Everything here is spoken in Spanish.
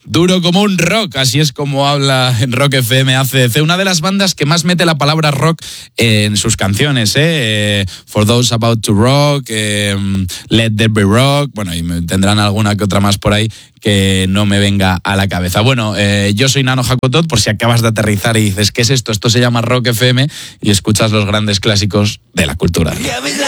Duro como un rock, así es como habla en Rock FM AC/DC, una de las bandas que más mete la palabra rock en sus canciones, For Those About to Rock, Let There Be Rock, bueno, y tendrán alguna que otra más por ahí que no me venga a la cabeza. Bueno, yo soy Nano Jacotot, por si acabas de aterrizar y dices, ¿qué es esto? Esto se llama Rock FM y escuchas los grandes clásicos de la cultura.